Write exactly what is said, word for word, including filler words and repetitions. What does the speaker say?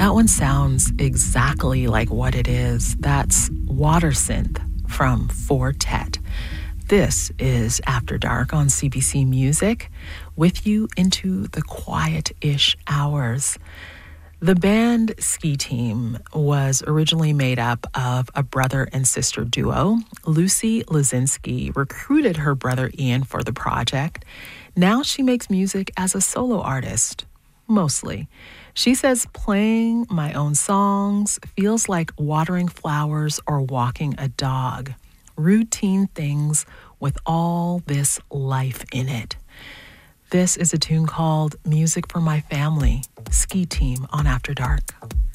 That one sounds exactly like what it is. That's Water Synth from Four Tet. This is After Dark on C B C Music, with you into the quiet-ish hours. The band Ski Team was originally made up of a brother and sister duo. Lucy Lazinski recruited her brother Ian for the project. Now she makes music as a solo artist, mostly. She says playing my own songs feels like watering flowers or walking a dog. Routine things with all this life in it. This is a tune called Music for My Family, Ski Team on After Dark.